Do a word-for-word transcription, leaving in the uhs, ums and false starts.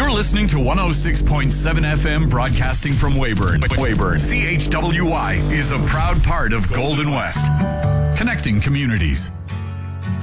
You're listening to one oh six point seven F M broadcasting from Weyburn. Weyburn. C H W Y is a proud part of Golden West. Connecting communities.